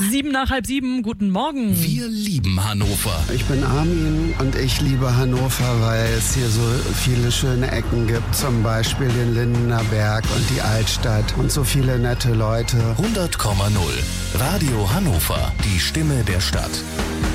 7:30, guten Morgen. Wir lieben Hannover. Ich bin Armin und ich liebe Hannover, weil es hier so viele schöne Ecken gibt. Zum Beispiel den Lindener Berg und die Altstadt und so viele nette Leute. 100,0. Radio Hannover. Die Stimme der Stadt.